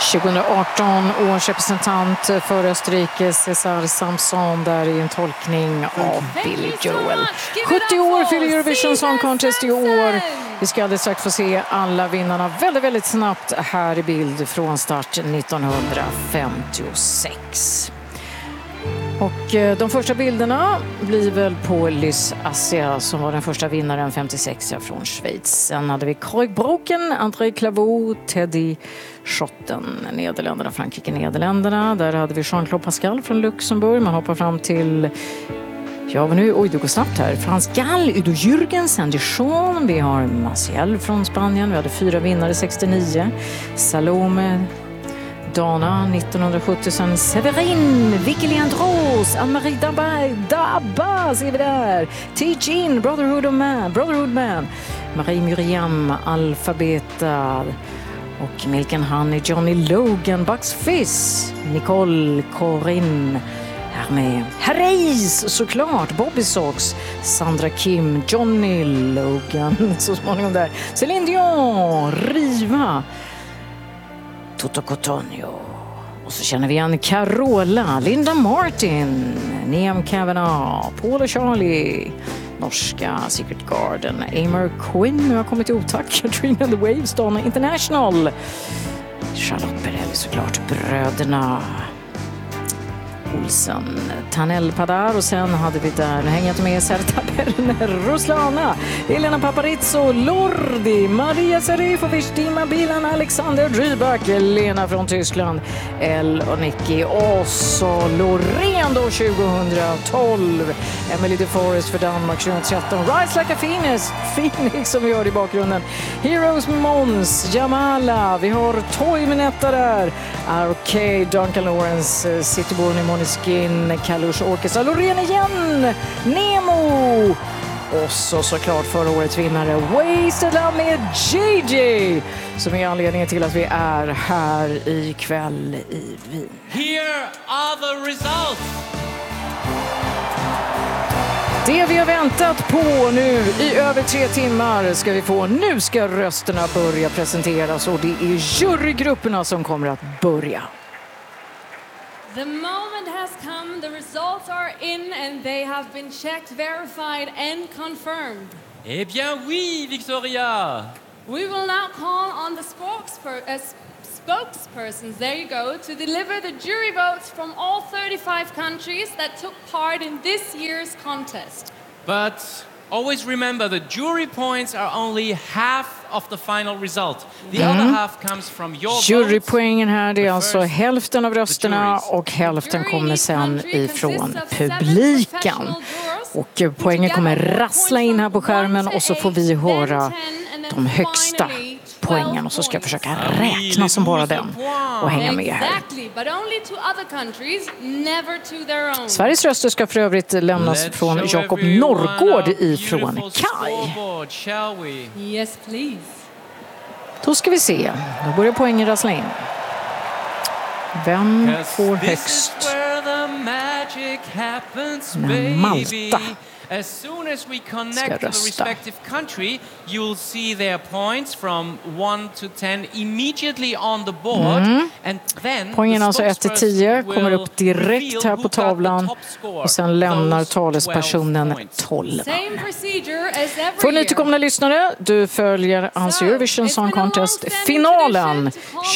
2018 års representant för Österrike, César Samson, där i en tolkning av Billy Joel. 70 år fyller Eurovision Song Contest i år. Vi ska alldeles strax få se alla vinnarna väldigt snabbt här i bild från start 1956. Och de första bilderna blir väl på Lys Assia som var den första vinnaren 56 från Schweiz. Sen hade vi Kroigbroken, André Claveau, Teddy Schotten, Nederländerna, Frankrike, Nederländerna. Där hade vi Jean-Claude Pascal från Luxemburg. Man hoppar fram till, ja men nu, oj det går snabbt här. Frans Gall, Udo Jürgens, Sandy Sean. Vi har Maciel från Spanien. Vi hade 4 vinnare 69. Salome, Dana 1970, sen Severin, Vicky Leandros, Anne-Marie Dabba ser vi där, Teach-In, Brotherhood Man, Marie Miriam, Alphabeta och Milk and Honey, Johnny Logan, Bucks Fizz, Nicole, Corinne, Hermé, Herreys såklart, Bobby Sox, Sandra Kim, Johnny Logan, så småningom där, Céline Dion, Riva, Toto Cottonio. Och så känner vi igen Carola, Linda Martin, Niam Kavanagh, Paul och Charlie, norska Secret Garden, Amor Quinn, nu har kommit i otakt, Katrina and the Waves, Donna International, Charlotte Perrelli såklart, bröderna Olsen, Tanel Padar, och sen hade vi där, nu hänger jag med, Serta Berner, Ruslana, Elena Paparizzo, Lordi, Maria Serifovic, Dima Bilan, Alexander Rybak, Lena från Tyskland, El och Nicky, och så Loreen då 2012, Emily de Forest för Danmark 2013, Rise Like a Phoenix som vi hör i bakgrunden, Heroes Mons, Jamala, vi har Toimenetta där, Arcade, Duncan Lawrence, Cityborn i Måneskin, Kalush Orkestra, Loreen igen, Nemo, och så såklart förra årets vinnare Wasted Love med JJ, som är anledningen till att vi är här ikväll i Wien. Here are the results. Det vi har väntat på nu i över 3 timmar ska vi få. Nu ska rösterna börja presenteras och det är jurygrupperna som kommer att börja. The moment has come, the results are in and they have been checked, verified and confirmed. Eh bien oui, Victoria. We will now call on the spokespersons, there you go, to deliver the jury votes from all 35 countries that took part in this year's contest. But always remember, the jury points are only half of the final result. The other half comes from your votes. Jurypoängen här, det är alltså hälften av rösterna och hälften kommer sen ifrån publiken. Och poängen kommer rassla in här på skärmen och så får vi höra de högsta poängen och så ska jag försöka räkna som bara den och hänga med här. Sveriges röster ska för övrigt lämnas från Jakob Norrgård ifrån Kaj. Yes, please. Då ska vi se. Då börjar poängen rassla in. Vem får högst? Malta. As soon as we connect to the respective country, you'll see their points from 1 to 10 immediately on the board. And then poängen alltså 1-10 kommer upp direkt här på tavlan och sen lämnar talespersonen 12. För nytillkomna lyssnare, du följer alltså Eurovision Song Contest finalen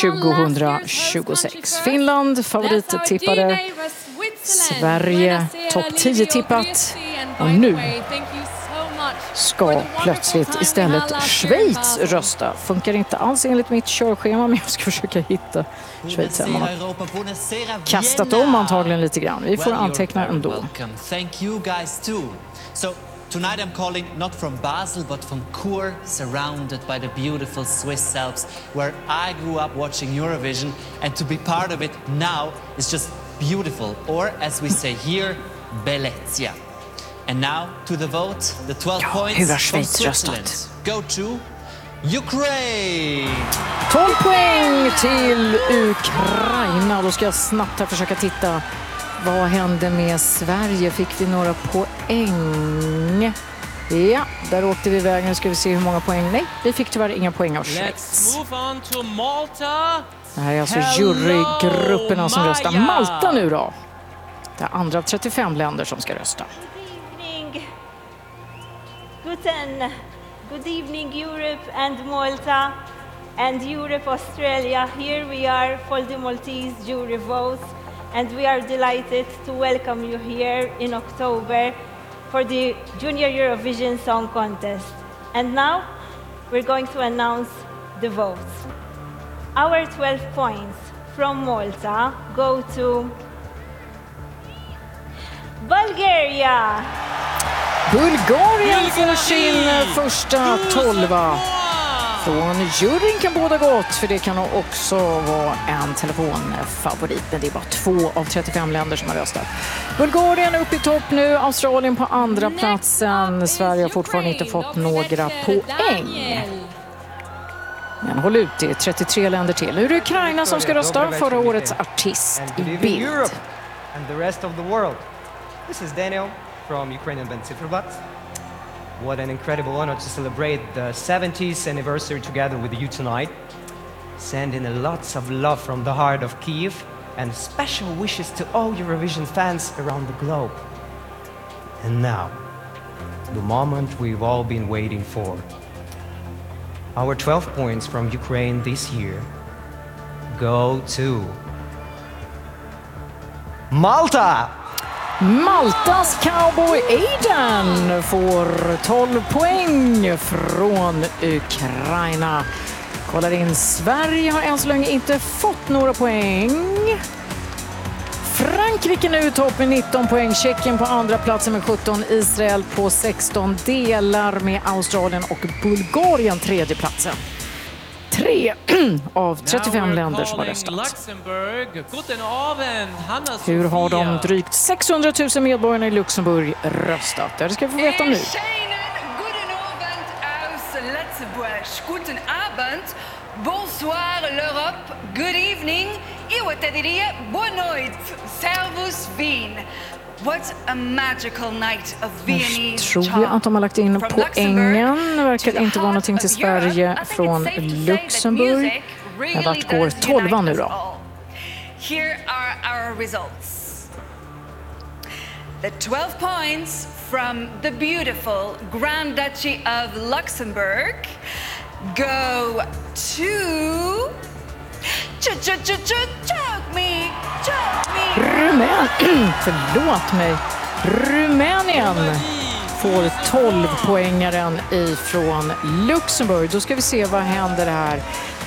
2026. Finland favorittippade, Sverige topp 10 tippat. Och nu ska plötsligt istället Schweiz rösta. Funkar inte alls enligt mitt körschema, men jag ska försöka hitta Schweiz. Man har kastat om antagligen lite grann. Vi får anteckna ändå. Thank you guys too. So tonight I'm calling not from Basel but from Chur, surrounded by the beautiful Swiss Alps where I grew up watching Eurovision, and to be part of it now is just beautiful, or as we say here, bellezia. And now to the vote, the 12 points from Switzerland go to Ukraine. 12 poäng till Ukraina. Då ska jag snabbt här försöka titta. Vad hände med Sverige? Fick vi några poäng? Ja, där åkte vi iväg. Nu ska vi se hur många poäng. Nej, vi fick tyvärr inga poäng av Schweiz. Let's move on to Malta. Det här är alltså jurygrupperna som röstar. Malta nu då. Det är andra av 35 länder som ska rösta. Good evening Europe and Malta and Europe Australia. Here we are for the Maltese jury votes and we are delighted to welcome you here in October for the Junior Eurovision Song Contest. And now we're going to announce the votes. Our 12 points from Malta go to Bulgaria. Bulgarien får sin första 12. Från juryn kan båda gott, för det kan också vara en telefonfavorit. Men det är bara 2 av 35 länder som har röstat. Bulgarien är uppe i topp nu, Australien på andra platsen. Sverige har fortfarande inte fått några poäng. Men håll ut, det är 33 länder till. Nu är det Ukraina som ska rösta, förra årets artist i bild. And the rest of the world. This is Daniel from Ukrainian band Cifrobat. What an incredible honor to celebrate the 70th anniversary together with you tonight. Sending lots of love from the heart of Kyiv and special wishes to all Eurovision fans around the globe. And now, the moment we've all been waiting for. Our 12 points from Ukraine this year go to Malta! Maltas cowboy Aiden får 12 poäng från Ukraina. Kollar in, Sverige har än så länge inte fått några poäng. Frankrike nu i topp med 19 poäng, Tjeckien på andra platsen med 17, Israel på 16, delar med Australien och Bulgarien tredje platsen. 3 av 35 länder som har röstat. Hur har de drygt 600 000 medborgarna i Luxemburg röstat? Det ska vi få veta nu. Guten Abend, bonsoir l'Europe, good evening, bonne nuit, servus Wien. What a magical night of Viennese. Tror jag att de har lagt in poängen. Det verkar inte vara någonting till Sverige från Luxemburg. Men vart går 12 nu då? Here are our results. The 12 points from the beautiful Grand Duchy of Luxembourg go to... Rumänien får 12-poängaren ifrån Luxemburg. Då ska vi se vad händer här.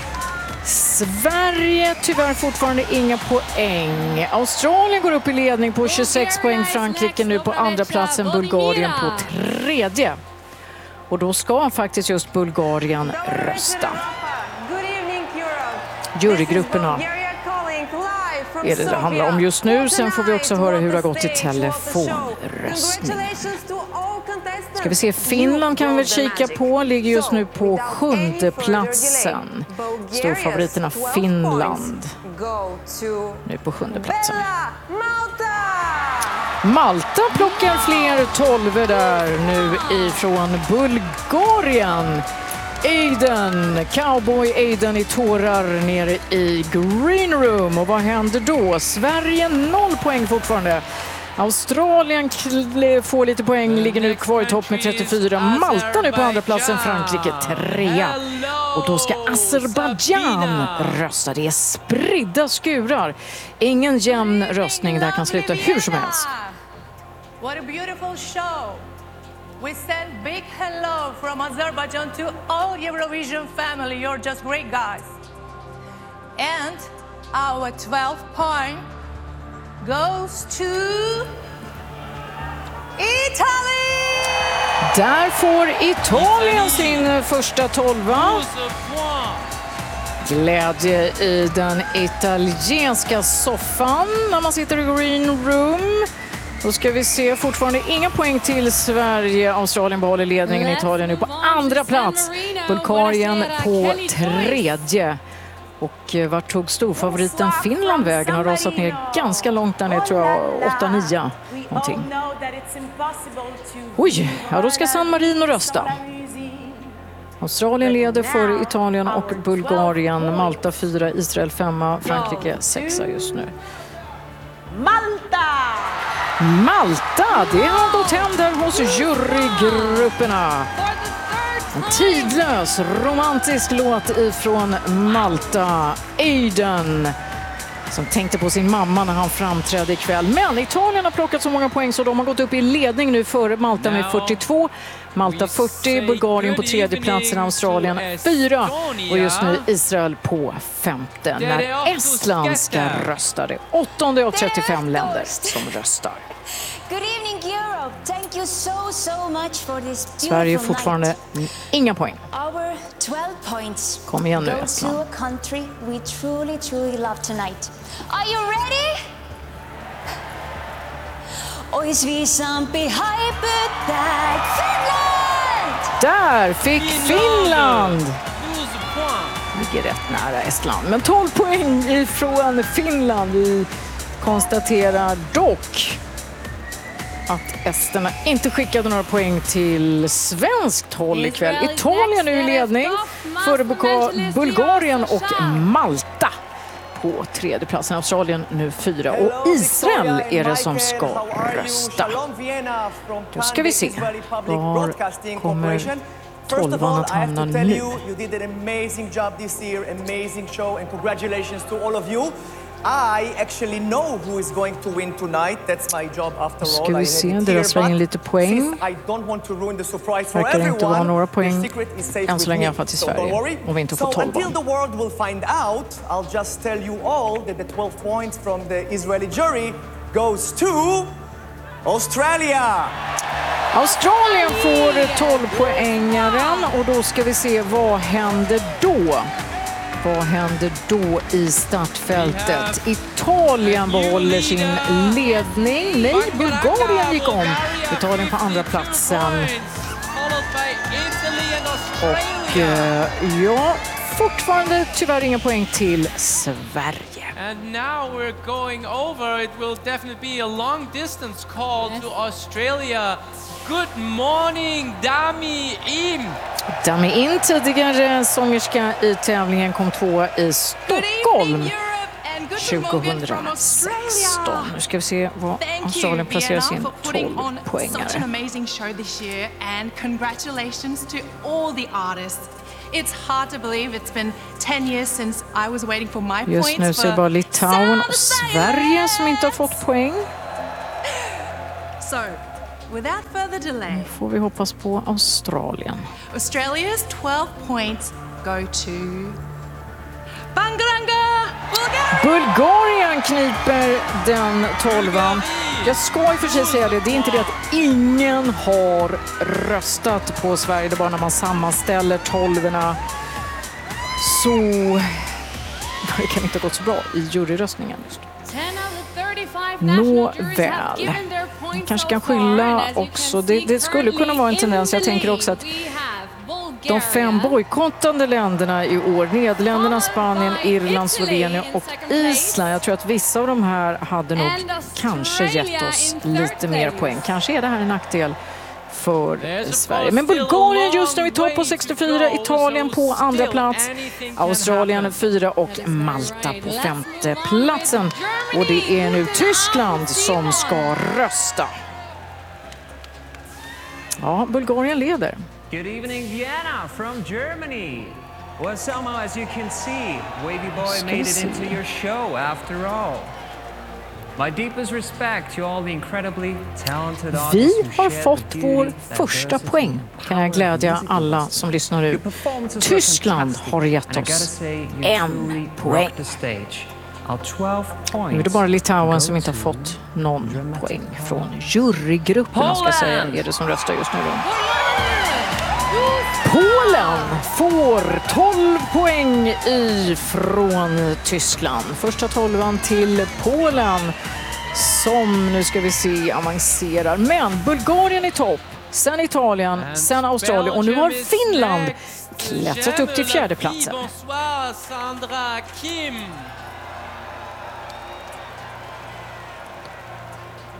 Sverige tyvärr fortfarande inga poäng. Australien går upp i ledning på 26 poäng. Frankrike nu på andra platsen. Bulgarien på tredje. Och då ska faktiskt just Bulgarien rösta. Jurygrupperna är det handlar om just nu. Sen får vi också höra hur det har gått i telefonröstning. Ska vi se, Finland kan vi väl kika på. Ligger just nu på 7:e platsen. Storfavoriterna Finland. Nu på 7:e platsen. Malta plockar fler 12 där nu ifrån Bulgarien. Aiden, cowboy Aiden i tårar nere i green room. Och vad händer då? Sverige 0 poäng fortfarande. Australien får lite poäng, ligger nu kvar i topp med 34. Malta nu på andra platsen, Frankrike 3. Och då ska Azerbaijan rösta. Det är spridda skurar. Ingen jämn röstning, där kan sluta hur som helst. What a beautiful show. We send big hello from Azerbaijan to all Eurovision family. You're just great guys. And our 12th point goes to Italy! Där får Italien sin första 12:a. Glädje i den italienska soffan när man sitter i green room. Då ska vi se, fortfarande inga poäng till Sverige. Australien behåller ledningen, Italien nu på andra plats. Bulgarien på tredje. Och vart tog storfavoriten Finland vägen? Har rasat ner ganska långt där ner, tror jag, 8-9 någonting. Oj, ja, då ska San Marino rösta. Australien leder före Italien och Bulgarien. Malta 4, Israel 5, Frankrike 6 just nu. Malta, det har gått hem där hos jurygrupperna. En tidlös romantisk låt ifrån Malta. Aiden, som tänkte på sin mamma när han framträdde ikväll. Men Italien har plockat så många poäng så de har gått upp i ledning nu före Malta med 42. Malta 40, Bulgarien på tredje platsen, Australien 4 och just nu Israel på 5:e. När Estland ska rösta, det 8:e av 35 länder som röstar. Good evening Europe. Thank you so much for this beautiful Sverige fortfarande inga poäng. Our 12 points. Kom igen nu, Go Estland. to a country we truly love tonight. Are you ready? Ois viisampi hypet Finland! Där fick Finland! Ligger rätt nära Estland. Men 12 poäng ifrån Finland. Vi konstaterar dock att esterna inte skickade några poäng till svenskt håll ikväll. Italien är i ledning före Bulgarien och Malta på tredje platsen. Australien nu 4 och Israel är det som ska rösta. Då ska vi se. Var kommer 12:an att hamna nu? You did an amazing job this year, amazing show, and congratulations to all of you. I actually know who is going to win tonight. That's my job after all. Ska vi se, deras svänger in lite poäng. I don't want to ruin the surprise for Verkar inte vara några poäng än så länge i alla fall till so Sverige. Och vi inte får 12. Until the world will find out, I'll just tell you all that the 12 points from the Israeli jury goes to Australia. Australien får 12-poängaren och då ska vi se vad händer då. Vad händer då i startfältet? Italien behåller sin ledning. Nej, Bulgarien gick om. Italien på andra platsen. Och ja, fortfarande tyvärr inga poäng till Sverige. And now we're going over. It will definitely be a long distance call to Australia. Good morning, Dami Im. Dami Im, tidigare sångerska i tävlingen, kom 2 i Stockholm 2016. Nu ska vi se vad Australien placerar sin 12-poängare. Such an amazing show this year and congratulations to all the artists. It's hard to believe it's been 10 years since I was waiting for my points. Just nu så är det bara Litauen och Sverige som inte har fått poäng. So, without further delay, nu får vi hoppas på Australien. Australia's 12 points go to Bangaranga, Bulgarien kniper den 12:an. Jag ska i för sig säga det, det är inte det att ingen har röstat på Sverige, det är bara när man sammanställer 12:orna så det kan inte ha gått så bra i juryröstningen. Nåväl, kanske kan skylla också, det skulle kunna vara en tendens. Jag tänker också att de 5 bojkottande länderna i år, Nederländerna, Spanien, Irland, Slovenien och Island. Jag tror att vissa av de här hade nog kanske gett oss lite mer poäng. Kanske är det här en nackdel för Sverige. Men Bulgarien just nu i topp på 64, Italien på andra plats, Australien 4 och Malta på 5:e platsen. Och det är nu Tyskland som ska rösta. Ja, Bulgarien leder. Good evening, Vienna from Germany. Well, somehow, as you can see, Wavy Boy made it into your show after all. My deepest respect to all the incredibly talented artists. Vi har fått vår första poäng. Kan jag glädja alla som lyssnar nu. Tyskland har gett oss en poäng. Nu är det bara Litauen som inte har fått någon poäng från jurygruppen, ska säga, är det som röstar just nu då. Polen får 12 poäng ifrån Tyskland. Första 12:an till Polen som, nu ska vi se, avancerar. Men Bulgarien i topp, sen Italien, sen Australien och nu har Finland klättrat upp till 4:e platsen.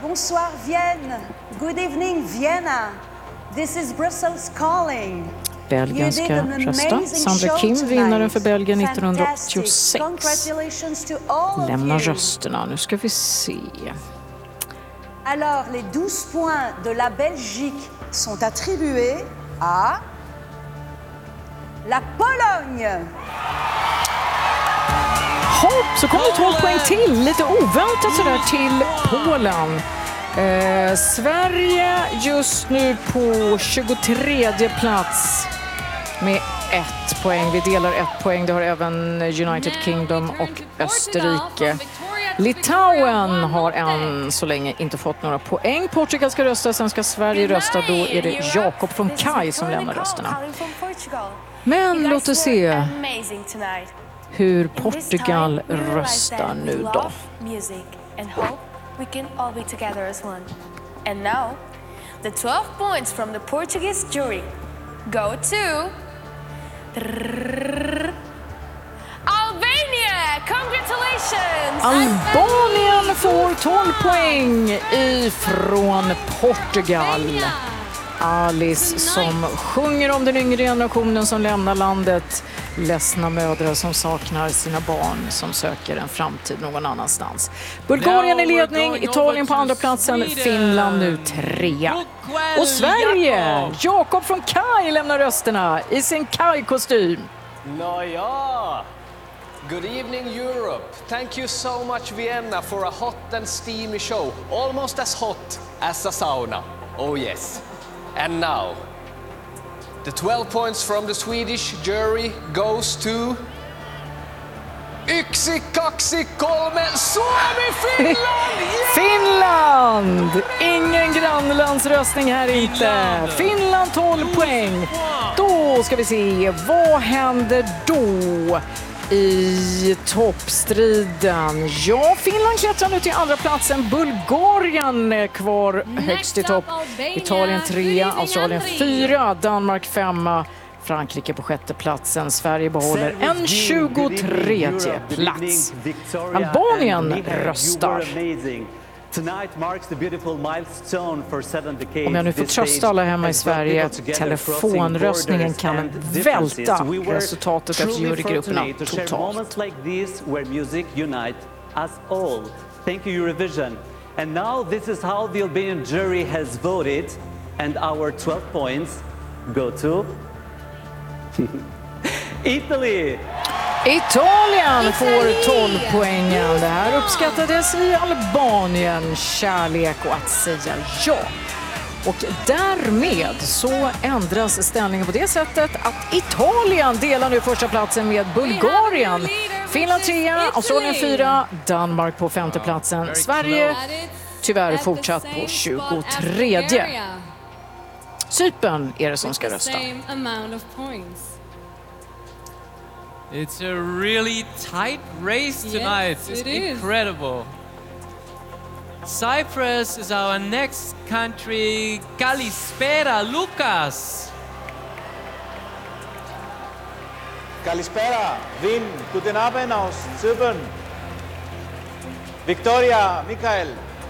Bonsoir Vienne. Good evening Vienna. This is Brussels calling. Belgien ska rösta. Sandra Kim, vinnaren för Belgien 1986. Lämnar rösterna. Nu ska vi se. Alors, les 12 points de la Belgique sont attribués à la Pologne. Hopp, så kommer det 12 poäng till. Lite oväntat sådär till Polen. Sverige just nu på 23:e plats med 1 poäng. Vi delar 1 poäng. Det har även United Kingdom och Österrike. Litauen har än så länge inte fått några poäng. Portugal ska rösta, sen ska Sverige rösta. Då är det Jakob från Kaj som lämnar rösterna. Men låt oss se hur Portugal röstar nu då. We can all be together as one. And now, the 12 points from the Portuguese jury go to Albania! Congratulations! Albanien får 12 poäng ifrån Portugal. Alice som sjunger om den yngre generationen som lämnar landet. Ledsna mödrar som saknar sina barn som söker en framtid någon annanstans. Bulgarien i ledning, Italien på andra platsen, Finland nu 3. Och Sverige! Jakob från Kaj lämnar rösterna i sin Kaj-kostym. Nåja! Good evening Europe. Thank you so much Vienna for a hot and steamy show. Almost as hot as a sauna. Oh yes. And now, the 12 points from the Swedish jury goes to Yksi, kaksi, kolme, Suomi, Finland! Yeah! Finland! Ingen grannlandsröstning här inte. Finland 12 poäng. Då ska vi se, vad händer då i toppstriden? Ja, Finland klättrar nu till andra platsen. Bulgarien är kvar högst i topp. Italien 3, Australien 4, Danmark 5, Frankrike på 6:e platsen. Sverige behåller en 23:e plats. Albanien röstar. Om jag nu får trösta alla hemma i Sverige, telefonröstningen kan välta resultatet efter jurygrupperna totalt. Thank you Eurovision. And now this is how the Albanian jury has voted, and our 12 points go to Italy. Italien får 12 poängen. Det här uppskattades i Albanien. Kärlek och att säga ja. Och därmed så ändras ställningen på det sättet att Italien delar nu första platsen med Bulgarien. Finland 3, Australien 4, Danmark på 5:e platsen. Sverige tyvärr fortsatt på 23:e. Cypern är det som ska rösta. It's a really tight race tonight. It's incredible. Cyprus is our next country. Kalispera, Lucas. Kalispera, Wien, guten Abend aus Zypern. Victoria, Mikael.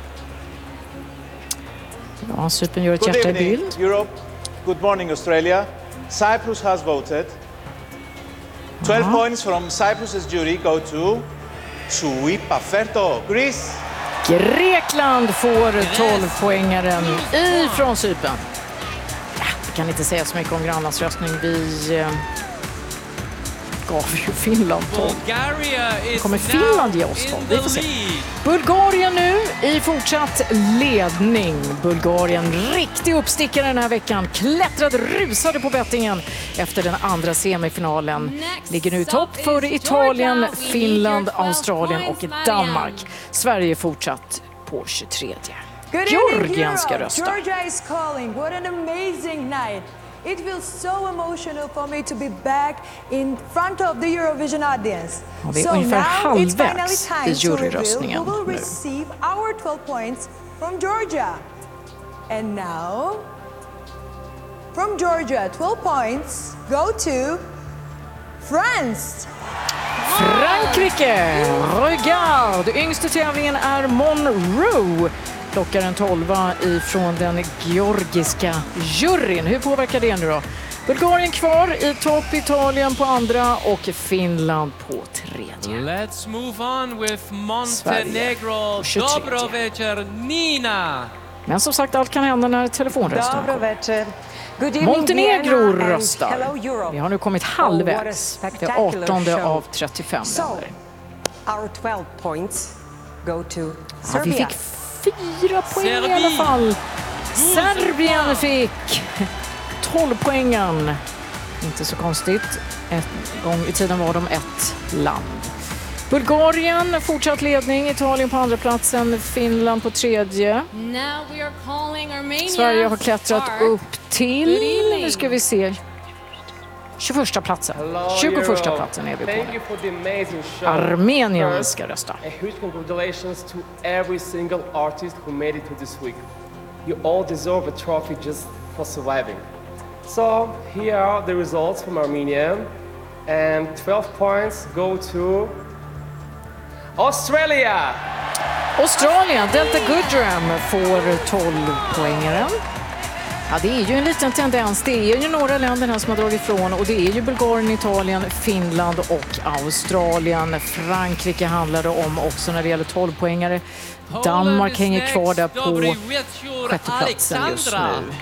Ja, Cypern gör ett hjärta i bild. Europe. Good morning, Australia. Cyprus has voted. 12 points from Cyprus's jury go to Suipaferto, Greece. Grekland får 12-poängaren ifrån Cypern. Ja, vi kan inte säga så mycket om grannlandsröstning. Vi gav ju Finland 12. Kommer Finland ge oss 12? Vi får se. Bulgarien nu i fortsatt ledning. Bulgarien riktig uppstickare den här veckan. Klättrade, rusade på bettingen efter den andra semifinalen. Ligger nu i topp för Italien, Finland, Australien och Danmark. Sverige fortsatt på 23. Georgien ska rösta. Georgia is calling. What an amazing night. It feels so emotional for me to be back in front of the Eurovision audience. Ja, det är ungefär halvvägs i juryröstningen who will receive our 12 points from Georgia. And now, from Georgia, 12 points go to France. Frankrike, Regarde. Yngste tävlingen är Monroe. Plockar en 12 ifrån den georgiska juryn. Hur påverkar det nu då? Bulgarien kvar i topp, Italien på andra och Finland på tredje. Let's move on with Montenegro, Dobrovecher, Nina. Men som sagt, allt kan hända när telefonrösten kommer. Montenegro röstar. Vi har nu kommit halvvägs. Det är 18 av 35 länder. Our 12 points go to Ja, vi fick 4 poäng i alla fall. Serbien fick 12 poängen. Inte så konstigt. En gång i tiden var de ett land. Bulgarien fortsatt ledning, Italien på andra platsen, Finland på tredje. Sverige har klättrat upp till, nu ska vi se, 21 platsen. 21 platsen är vi på nu. Armenien ska rösta. A huge congratulations to every single artist who made it to this week. You all deserve a trophy just for surviving. So here are the results from Armenia, and 12 points go to Australia. Australien, Delta Goodram får 12-poängaren. Ja, det är ju en liten tendens. Det är ju några länder här som har dragit ifrån och det är ju Bulgarien, Italien, Finland och Australien. Frankrike handlar det om också när det gäller 12-poängare. Danmark hänger kvar där på sjätte platsen just nu.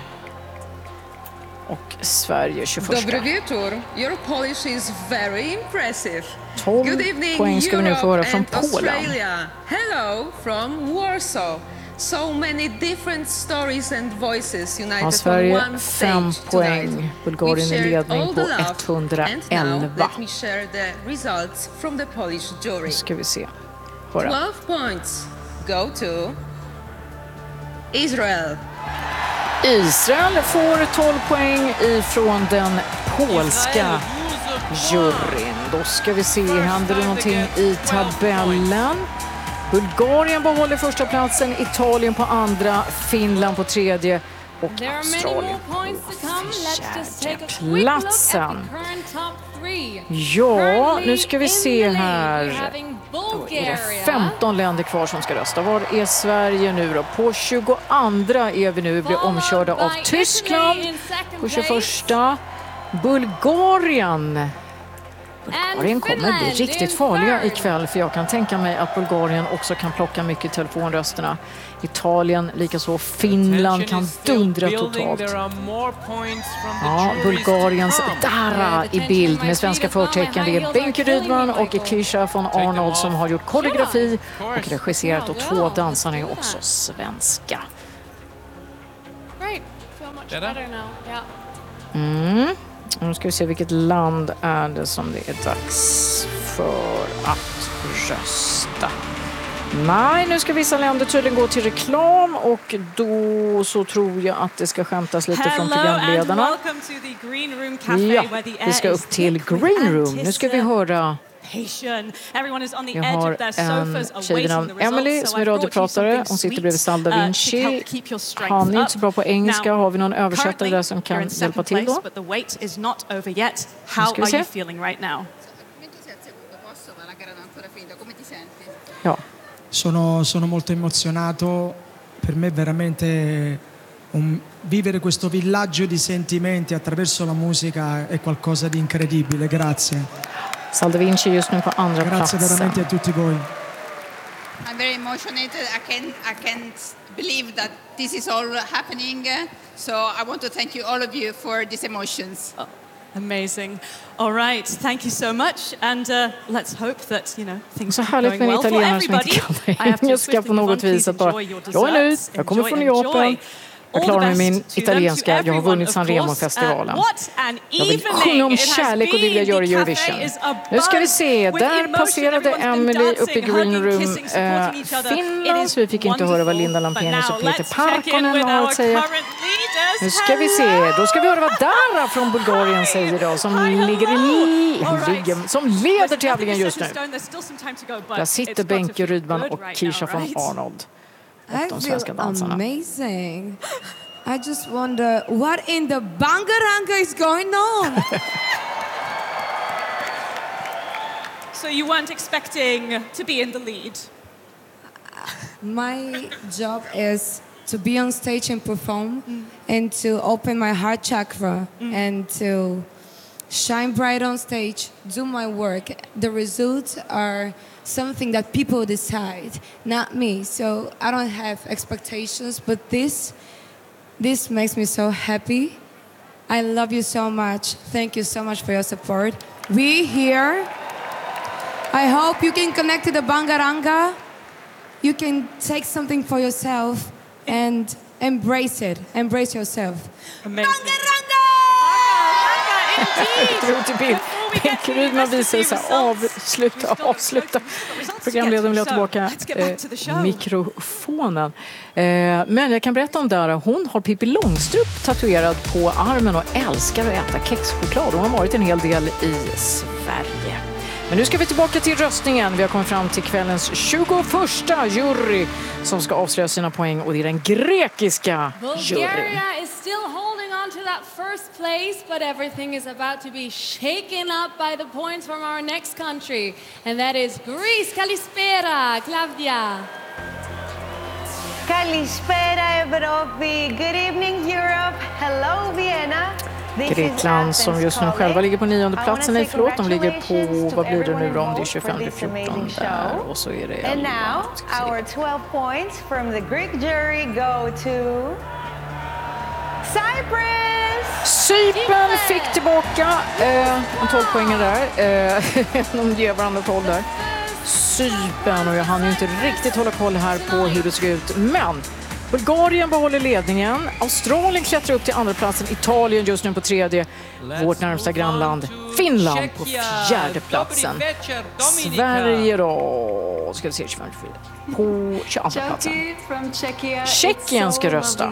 Och Sverige 21. Dobry wieczór. Your Polish is very impressive. 12 poäng ska vi nu få höra från Polen. Australia. Hello from Warsaw. So many different stories and voices united Sverige on one 5 stage poäng. tonight. Bulgarien i ledning på 111. And now let me share the results from the Polish jury. Nu ska vi se. 12 points go to Israel. Israel får 12 poäng ifrån den polska juryn. Då ska vi se, händer det någonting i tabellen? Bulgarien behåller första platsen, Italien på andra, Finland på tredje och Australien på fjärde platsen. Ja, nu ska vi se här. Då är det 15 länder kvar som ska rösta. Var är Sverige nu då? På 22:a är vi nu, blir omkörda av Tyskland. På 21:a Bulgarien. Bulgarien kommer bli riktigt farliga ikväll, för jag kan tänka mig att Bulgarien också kan plocka mycket telefonrösterna. Italien, likaså Finland kan dundra totalt. Ja, Bulgariens Dara i bild med svenska förtecken. Det är Benke Rydman och Kisha von Arnold som har gjort koreografi och regisserat, och 2 dansarna är också svenska. Nu ska vi se vilket land är det som det är dags för att rösta. Nej, nu ska vissa länder tydligen gå till reklam, och då så tror jag att det ska skämtas lite från programledarna. Ja, vi ska upp till Green Room. Nu ska vi höra. Jag har en tjej vid namn Emily som är radiopratare. Hon sitter bredvid Sal Da Vinci. Han är inte så bra på engelska. Har vi någon översättare där som kan hjälpa till då? Nu ska vi se. Ja. Sono molto emozionato. Per me veramente vivere questo villaggio di sentimenti attraverso la musica è qualcosa di incredibile. Grazie. Sal Da Vinci just nu på andra platsen. Grazie veramente a tutti voi. I'm very emotional. I can't believe that this is all happening. So I want to thank you, all of you, for these emotions. Oh, amazing. All right, thank you so much, and let's hope that things are going well for everybody. I have engelska på något vis att bara, jag är nöjd, jag kommer från Japan. Jag klarar mig min italienska. Jag har vunnit Sanremo-festivalen. Jag vill sjunga om kärlek, och det vill jag göra i Eurovision. Nu ska vi se. Där passerade Emily upp i Green Room Finland. Så vi fick inte höra vad Linda Lampenius och Peter Parkonen har att säga. Nu ska vi se. Då ska vi höra vad Dara från Bulgarien säger då. Som leder tävlingen just nu. Där sitter Benke Rydman och Kisha von Arnold. I feel amazing. I just wonder what in the Bangaranga is going on. So you weren't expecting to be in the lead? My job is to be on stage and perform and to open my heart chakra and to shine bright on stage, do my work. The results are something that people decide, not me. So I don't have expectations, but this makes me so happy. I love you so much. Thank you so much for your support. We here. I hope you can connect to the Bangaranga. You can take something for yourself and embrace it. Embrace yourself. Amazing. Bangaranga! Man visar så här, avsluta. Programledaren vill ha tillbaka mikrofonen. Men jag kan berätta om Dara. Hon har Pippi Långstrup tatuerad på armen och älskar att äta kexchoklad. Hon har varit en hel del i Sverige. Men nu ska vi tillbaka till röstningen. Vi har kommit fram till kvällens 21:a jury som ska avslöja sina poäng, och det är den grekiska juryn. Bulgaria is still holding on to that first place, but everything is about to be shaken up by the points from our next country, and that is Greece. Kalispera, Claudia. Kalispera, Europe. Good evening, Europe. Hello, Vienna. Grekland som just nu själva ligger på 9:e platsen. Nej, förlåt, de ligger på, vad blir det nu då, om det är 25-14 där, och så är det... And now, our 12 points from the Greek jury go to Cyprus! Cypern fick tillbaka en 12 poäng där. De ger varandra 12 där. Cypern, och jag hann ju inte riktigt hålla koll här på hur det såg ut, men Bulgarien behåller ledningen. Australien klättrar upp till andra platsen. Italien just nu på tredje. Vårt närmsta grannland Finland på fjärde platsen. Sverige då ska vi se, på 22 platsen. Tjeckien ska rösta.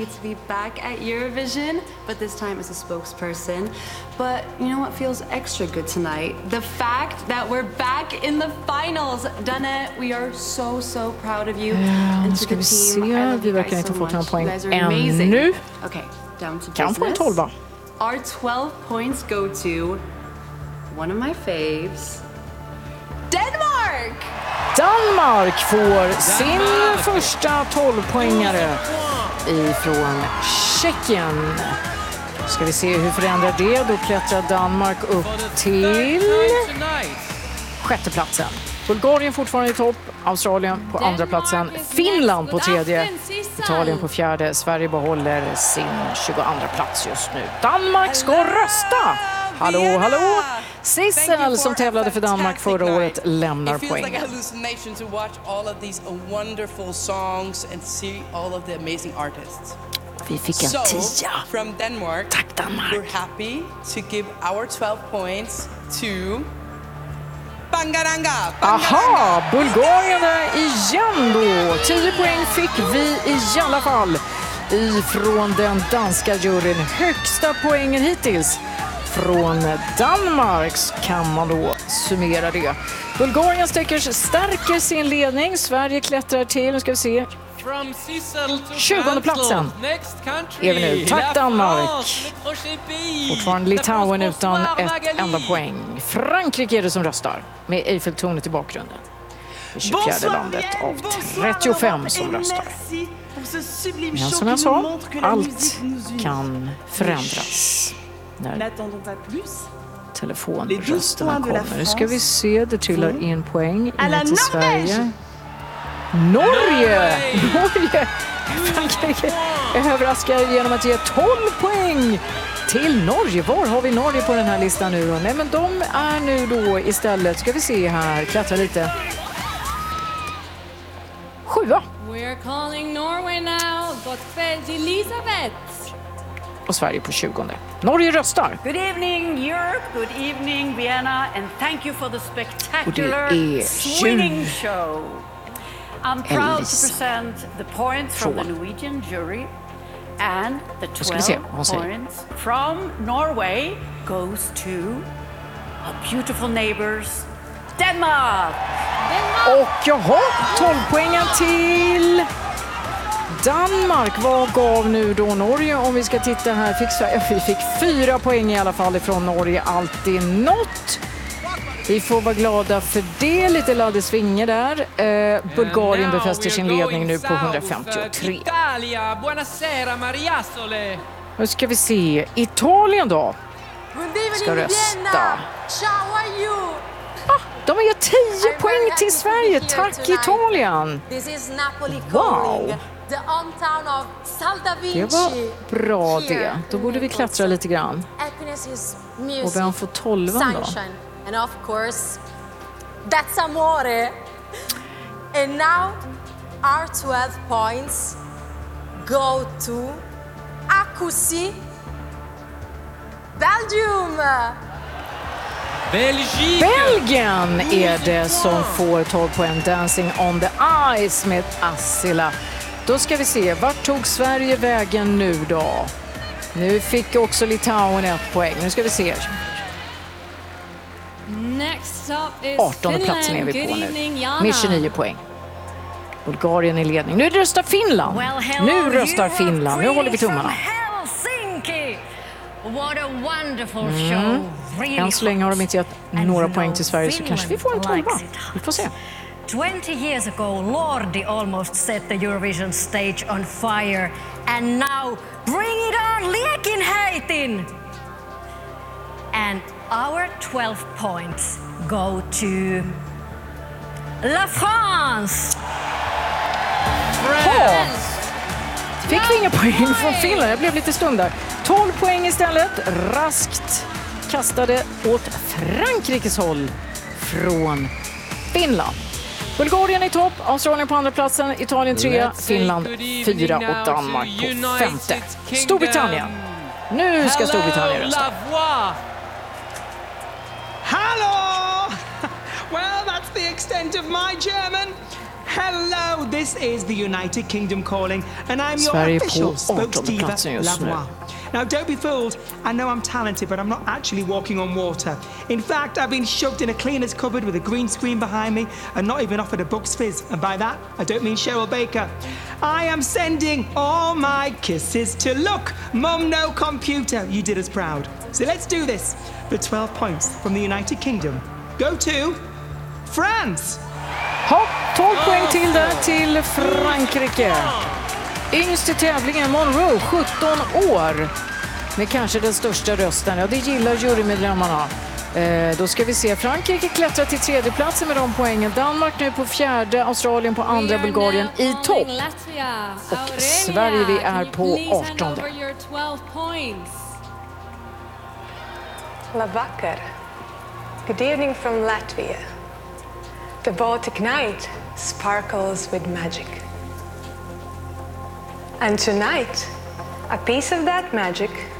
But this time as a spokesperson. But you know what feels extra good tonight? The fact that we're back in the finals. Danne, we are so proud of you. And to the team, vi verkar inte få några poäng ännu. Okay, down to kan få en 12. Our 12 points go to one of my faves. Denmark! Danmark får sin första 12-poängare ifrån Tjeckien. Ska vi se hur förändrar det. Då klättrar Danmark upp till sjätte platsen. Bulgarien fortfarande i topp. Australien på andra platsen. Finland på tredje. Italien på fjärde. Sverige behåller sin 22:a plats just nu. Danmark ska rösta! Hallå! Sissel som tävlade för Danmark förra året lämnar poängen. Vi fick en 10. From Denmark, tack Danmark. We're happy to give our 12 points to Bangaranga. Aha, Bulgarien igen då. 10 poäng fick vi i alla fall ifrån den danska juryn. Högsta poängen hittills från Danmarks kan man då summera det. Bulgarien stärker sin ledning. Sverige klättrar till, nu ska vi se, 20:e platsen är vi nu. Tack Danmark. Fortfarande Litauen utan ett enda poäng. Frankrike är det som röstar med Eiffeltornet i bakgrunden. Det 24:e landet av 35 som röstar. Men som jag sa, allt kan förändras när telefonrösterna kommer. Nu ska vi se, det trillar in poäng in till Sverige. Norge! Frankrike överraskar genom att ge 12 poäng till Norge. Var har vi Norge på den här listan nu då? Nej, men de är nu då istället, ska vi se här, klättrar lite. 7. We're calling Norway now. Gottfried Elisabeth. Och Sverige på 20:e. Norge röstar. Good evening Europe, good evening Vienna, and thank you for the spectacular swinging show. I'm proud to present the points from the Norwegian jury, and the 12 points from Norway goes to our beautiful neighbors, Denmark. Och jaha, 12 poängen till Danmark. Vad gav nu då Norge? Om vi ska titta här, vi fick 4 poäng i alla fall ifrån Norge. Alltid något. Vi får vara glada för det. Lite laddesvinge där. Bulgarien befäster sin ledning nu på 153. Italia, buonasera Maria Sole. Nu ska vi se. Italien då. Ska rösta. De har gett 10 poäng till Sverige. Tack Italien. Wow. Det var bra det. Då borde vi klättra lite grann. Och vem får 12 då? And of course, that's amore. And now our 12 points go to Akusi, Belgium. Belgien är det som får 12 poäng. Dancing on the Ice med Assila. Då ska vi se, vart tog Sverige vägen nu då? Nu fick också Litauen 1 poäng. Nu ska vi se. 18 platsen är vi på nu. Med 29 poäng. Bulgarien i ledning. Nu röstar Finland. Nu röstar Finland. Nu håller vi tummarna. Än så länge har de inte gett några poäng till Sverige, så kanske vi får en 12. Vi får se. 20 years ago, Lordi almost set the Eurovision stage on fire. And now, bring it on, Liekinheitin! And our 12 points go to La France! Fick vi inga poäng från Finland? Jag blev lite stund där. 12 poäng istället. Raskt kastade åt Frankrikes håll från Finland. Bulgarien i topp, Australien på andra platsen, Italien 3, Finland 4 och Danmark på 5:e. Storbritannien. Nu ska Storbritannien rösta. Hello! Well, that's the extent of my German. Hello, this is the United Kingdom calling, and I'm your official spokesdiva, La Voix. Now, don't be fooled. I know I'm talented, but I'm not actually walking on water. In fact, I've been shoved in a cleaner's cupboard with a green screen behind me and not even offered a Bucks Fizz. And by that, I don't mean Cheryl Baker. I am sending all my kisses to look, Mum, no computer. You did us proud. So let's do this. The 12 points from the United Kingdom go to France. Hopp, 12 poäng till där till Frankrike. Yngst i tävlingen Monroe, 17 år. Med kanske den största rösten. Ja, det gillar jurymedlemmarna. Då ska vi se. Frankrike klättrar till 3:e platsen med de poängen. Danmark nu på 4:e, Australien på 2:a, Bulgarien i topp. Och Sverige, vi är på 18:e. Labakar. Good evening from Latvia. The Baltic night sparkles with magic. And tonight, a piece of that magic